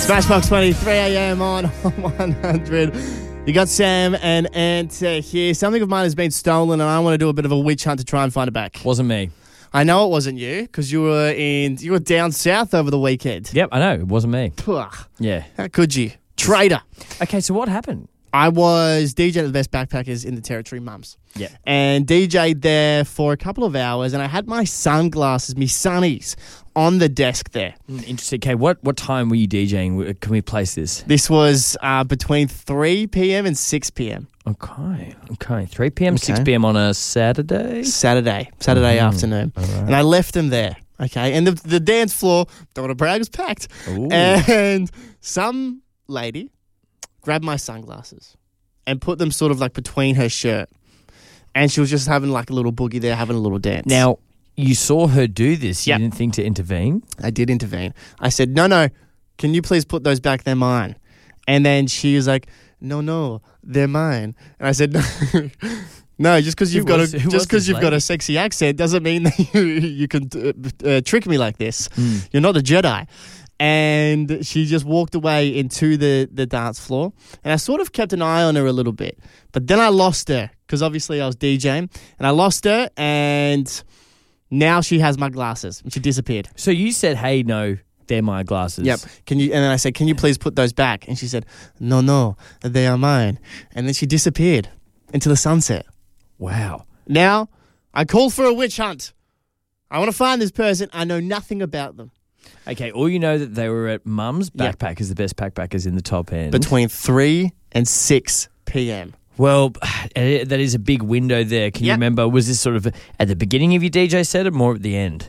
Smashbox 20, 3 a.m. on 100. You got Sam and Ant here. Something of mine has been stolen and I want to do a bit of a witch hunt to try and find it back. Wasn't me. I know it wasn't you because you were down south over the weekend. Yep, I know. It wasn't me. Puh. Yeah. How could you? Traitor. Okay, so what happened? I was DJ at the Best Backpackers in the Territory, Mums. Yeah. And DJ'd there for a couple of hours and I had my sunglasses, me sunnies, on the desk there. Interesting. Okay, what time were you DJing? Can we place this? This was between 3 p.m. and 6 p.m. Okay. 3 p.m., 6 p.m. on a Saturday? Saturday afternoon. All right. And I left them there, okay? And the dance floor, don't want to brag, was packed. Ooh. And some lady grabbed my sunglasses and put them sort of like between her shirt. And she was just having like a little boogie there, having a little dance. Now, you saw her do this. You Yep. didn't think to intervene? I did intervene. I said, no, can you please put those back? They're mine. And then she was like, no, they're mine. And I said, no, just because you've got a sexy accent doesn't mean that you can trick me like this. You're not a Jedi. And she just walked away into the dance floor. And I sort of kept an eye on her a little bit. But then I lost her because obviously I was DJing. And I lost her and now she has my glasses. And she disappeared. So you said, hey, no, they're my glasses. Yep. And then I said, can you please put those back? And she said, no, they are mine. And then she disappeared into the sunset. Wow. Now, I call for a witch hunt. I want to find this person. I know nothing about them. Okay, all you know that they were at Mum's Yep. Backpackers, the Best Backpackers in the top end. Between 3 and 6 p.m. Well, that is a big window there. Can you Yep. remember, was this sort of at the beginning of your DJ set or more at the end?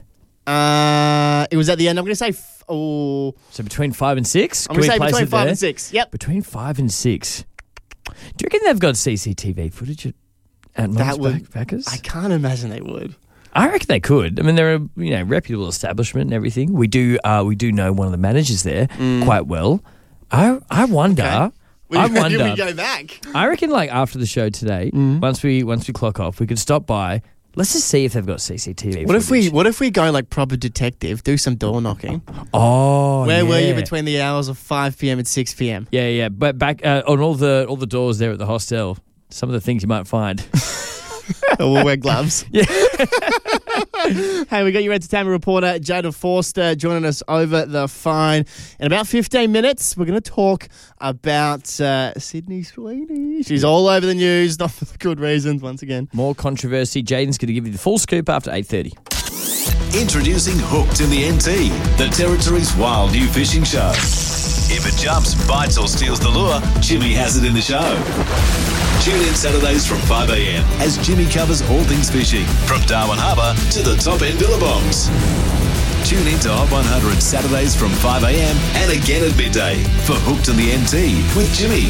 It was at the end. I'm going to say, So between 5 and 6? I'm going to say between 5 and 6. Yep. Between 5 and 6. Do you reckon they've got CCTV footage at Mum's Backpackers? I can't imagine they would. I reckon they could. I mean, they're a reputable establishment and everything. We do know one of the managers there quite well. I wonder. Okay. I wonder. We go back. I reckon, like after the show today, once we clock off, we could stop by. Let's just see if they've got CCTV. What if we go like proper detective, do some door knocking? Oh, Where were you between the hours of 5 p.m. and 6 p.m.? Yeah. But back on all the doors there at the hostel, some of the things you might find. We'll wear gloves. Yeah. Hey, we got your entertainment reporter, Jada Forster, joining us over the phone. In about 15 minutes, we're going to talk about Sydney Sweeney. She's all over the news, not for the good reasons, once again. More controversy. Jaden's going to give you the full scoop after 8:30. Introducing Hooked in the NT, the Territory's wild new fishing show. If it jumps, bites or steals the lure, Jimmy has it in the show. Tune in Saturdays from 5 a.m. as Jimmy covers all things fishing, from Darwin Harbour to the top end Billabongs. Tune in to Hot 100 Saturdays from 5 a.m. and again at midday for Hooked in the NT with Jimmy.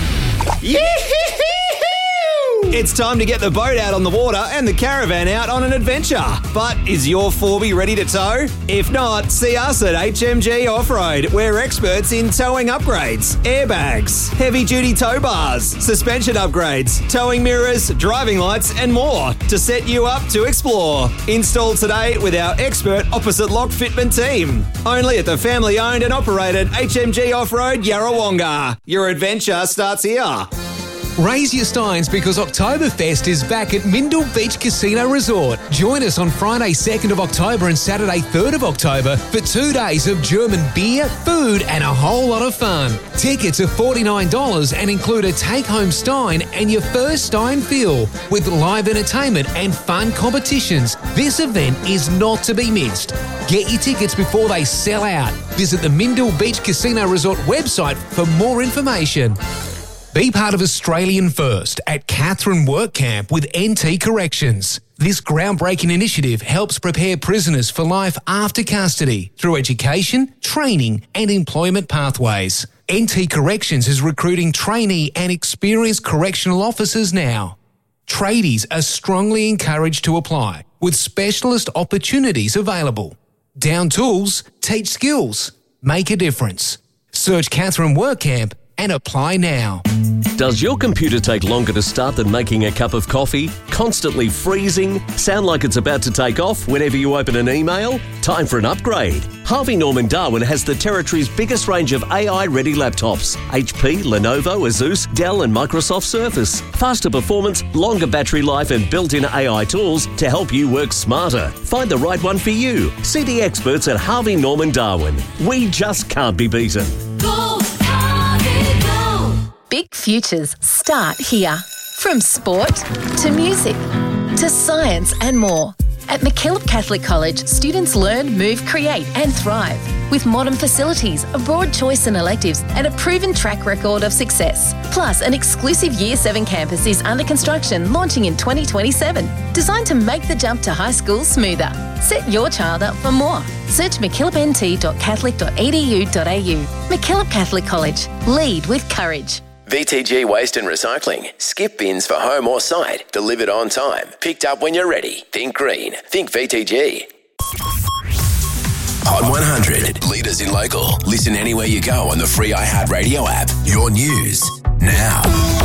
It's time to get the boat out on the water and the caravan out on an adventure. But is your 4B ready to tow? If not, see us at HMG Off-Road. We're experts in towing upgrades, airbags, heavy-duty tow bars, suspension upgrades, towing mirrors, driving lights and more to set you up to explore. Install today with our expert opposite lock fitment team. Only at the family-owned and operated HMG Off-Road Yarrawonga. Your adventure starts here. Raise your steins because Oktoberfest is back at Mindel Beach Casino Resort. Join us on Friday 2nd of October and Saturday 3rd of October for 2 days of German beer, food and a whole lot of fun. Tickets are $49 and include a take-home stein and your first stein fill with live entertainment and fun competitions. This event is not to be missed. Get your tickets before they sell out. Visit the Mindel Beach Casino Resort website for more information. Be part of Australian First at Catherine Work Camp with NT Corrections. This groundbreaking initiative helps prepare prisoners for life after custody through education, training and employment pathways. NT Corrections is recruiting trainee and experienced correctional officers now. Tradies are strongly encouraged to apply with specialist opportunities available. Down tools, teach skills, make a difference. Search Catherine Work Camp and apply now. Does your computer take longer to start than making a cup of coffee? Constantly freezing? Sound like it's about to take off whenever you open an email? Time for an upgrade. Harvey Norman Darwin has the Territory's biggest range of AI-ready laptops. HP, Lenovo, Asus, Dell and Microsoft Surface. Faster performance, longer battery life and built-in AI tools to help you work smarter. Find the right one for you. See the experts at Harvey Norman Darwin. We just can't be beaten. Go, Harvey, go! Big futures start here. From sport to music to science and more. At MacKillop Catholic College, students learn, move, create and thrive. With modern facilities, a broad choice in electives and a proven track record of success. Plus, an exclusive Year 7 campus is under construction, launching in 2027. Designed to make the jump to high school smoother. Set your child up for more. Search mckillopnt.catholic.edu.au. MacKillop Catholic College. Lead with courage. VTG Waste and Recycling. Skip bins for home or site. Delivered on time. Picked up when you're ready. Think green. Think VTG. Hot 100. Leaders in local. Listen anywhere you go on the free iHeartRadio app. Your news now.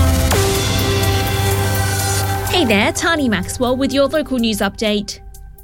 Hey there, Tani Maxwell with your local news update.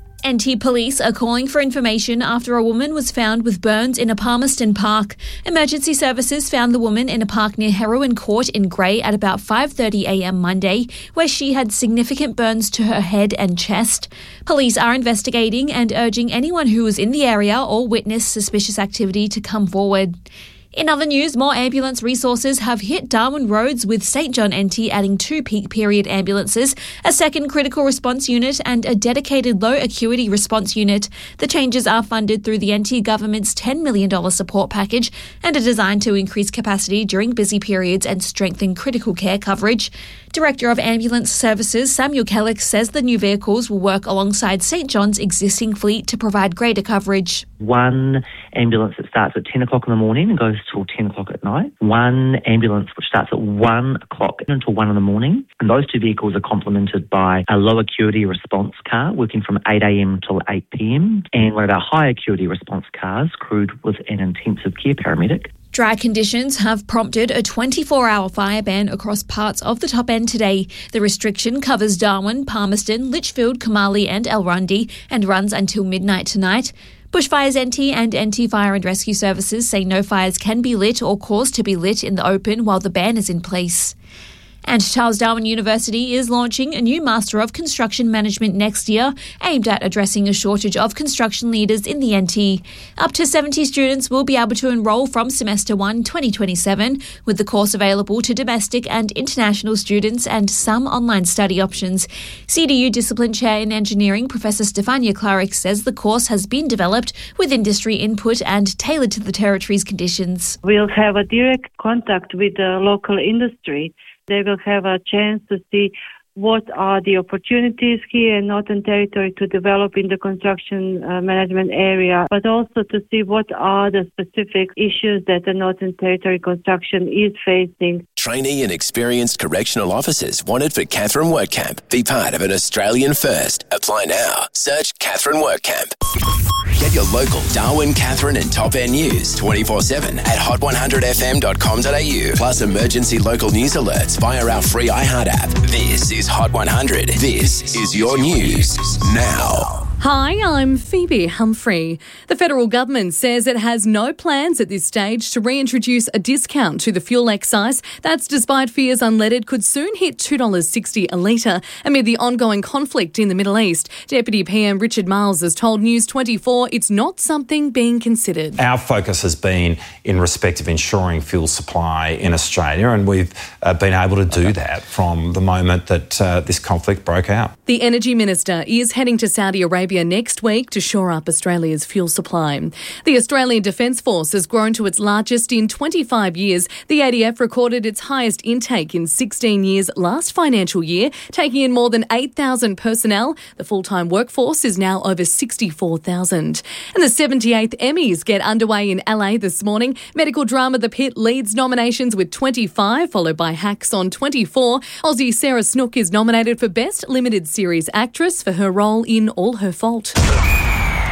NT Police are calling for information after a woman was found with burns in a Palmerston Park. Emergency services found the woman in a park near Heroin Court in Grey at about 5:30am Monday, where she had significant burns to her head and chest. Police are investigating and urging anyone who was in the area or witnessed suspicious activity to come forward. In other news, more ambulance resources have hit Darwin roads, with St John NT adding 2 peak period ambulances, a second critical response unit and a dedicated low acuity response unit. The changes are funded through the NT government's $10 million support package and are designed to increase capacity during busy periods and strengthen critical care coverage. Director of Ambulance Services Samuel Kellick says the new vehicles will work alongside St John's existing fleet to provide greater coverage. One ambulance that starts at 10 o'clock in the morning and goes till 10 o'clock at night. One ambulance which starts at 1 o'clock until 1 in the morning. And those two vehicles are complemented by a low acuity response car working from 8 a.m. till 8 p.m. and one of our high acuity response cars crewed with an intensive care paramedic. Dry conditions have prompted a 24-hour fire ban across parts of the top end today. The restriction covers Darwin, Palmerston, Litchfield, Kamali and Elrundy and runs until midnight tonight. Bushfires NT and NT Fire and Rescue Services say no fires can be lit or caused to be lit in the open while the ban is in place. And Charles Darwin University is launching a new Master of Construction Management next year, aimed at addressing a shortage of construction leaders in the NT. Up to 70 students will be able to enrol from Semester 1 2027, with the course available to domestic and international students and some online study options. CDU Discipline Chair in Engineering, Professor Stefania Clarick, says the course has been developed with industry input and tailored to the Territory's conditions. We'll have a direct contact with the local industry. They will have a chance to see what are the opportunities here in Northern Territory to develop in the construction management area, but also to see what are the specific issues that the Northern Territory construction is facing. Trainee and experienced correctional officers wanted for Katherine Work Camp. Be part of an Australian first. Apply now. Search Katherine Work Camp. Get your local Darwin, Katherine and Top End news 24/7 at hot100fm.com.au. Plus emergency local news alerts via our free iHeart app. This is Hot 100. This is your news now. Hi, I'm Phoebe Humphrey. The federal government says it has no plans at this stage to reintroduce a discount to the fuel excise. That's despite fears unleaded could soon hit $2.60 a litre amid the ongoing conflict in the Middle East. Deputy PM Richard Miles has told News 24 it's not something being considered. Our focus has been in respect of ensuring fuel supply in Australia, and we've been able to do that from the moment that this conflict broke out. The Energy Minister is heading to Saudi Arabia next week to shore up Australia's fuel supply. The Australian Defence Force has grown to its largest in 25 years. The ADF recorded its highest intake in 16 years last financial year, taking in more than 8,000 personnel. The full-time workforce is now over 64,000. And the 78th Emmys get underway in LA this morning. Medical drama The Pit leads nominations with 25, followed by Hacks on 24. Aussie Sarah Snook is nominated for Best Limited Series Actress for her role in All Her Fault.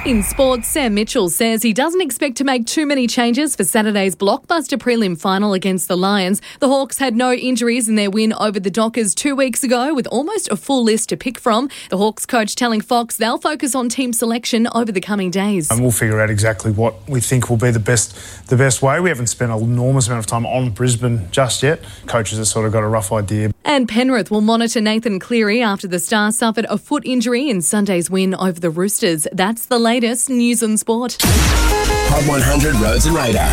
In sports, Sam Mitchell says he doesn't expect to make too many changes for Saturday's blockbuster prelim final against the Lions. The Hawks had no injuries in their win over the Dockers 2 weeks ago, with almost a full list to pick from. The Hawks coach telling Fox they'll focus on team selection over the coming days. And we'll figure out exactly what we think will be the best way. We haven't spent an enormous amount of time on Brisbane just yet. Coaches have sort of got a rough idea. And Penrith will monitor Nathan Cleary after the Stars suffered a foot injury in Sunday's win over the Roosters. That's the latest news and sport. Hot 100 Roads and Radar.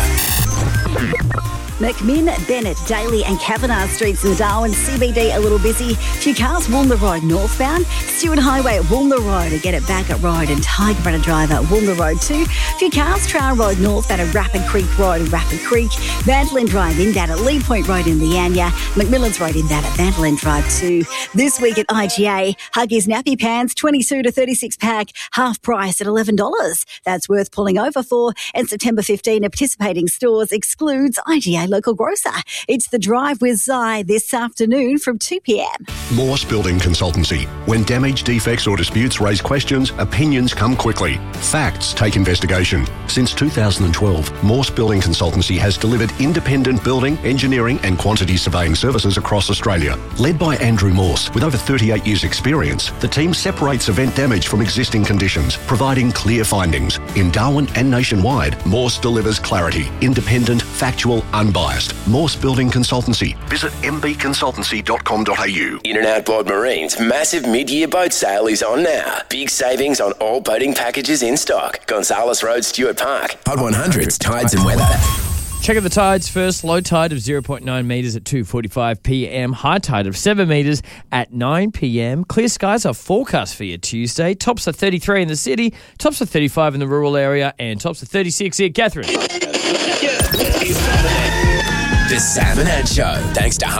McMinn, Bennett, Daly and Kavanagh streets in the Darwin CBD a little busy. Few cars Woolner Road northbound, Stewart Highway at Woolner Road, Get It Back at Road and Tiger Runner Drive at Woolner Road too. Few cars Trail Road northbound at Rapid Creek Road, Rapid Creek, Vandalin Drive inbound at Lee Point Road in Leanya, McMillan's Road inbound at Vandalin Drive too. This week at IGA, Huggies Nappy Pants 22 to 36 pack, half price at $11. That's worth pulling over for. And September 15 at participating stores excludes IGA local grocer. It's The Drive with Zai this afternoon from 2 p.m. Morse Building Consultancy. When damage, defects or disputes raise questions, opinions come quickly. Facts take investigation. Since 2012, Morse Building Consultancy has delivered independent building, engineering and quantity surveying services across Australia. Led by Andrew Morse, with over 38 years' experience, the team separates event damage from existing conditions, providing clear findings. In Darwin and nationwide, Morse delivers clarity, independent, factual, unbiased. Morse Building Consultancy. Visit mbconsultancy.com.au. In and Outboard Marine's massive mid-year boat sale is on now. Big savings on all boating packages in stock. Gonzales Road, Stuart Park. Hot 100's Tides and Weather. Check out the tides first. Low tide of 0.9 metres at 2:45 p.m. High tide of 7 metres at 9 p.m. Clear skies are forecast for you Tuesday. Tops are 33 in the city, tops are 35 in the rural area, and tops are 36 here. Catherine. The Sam and Ed Show. Thanks to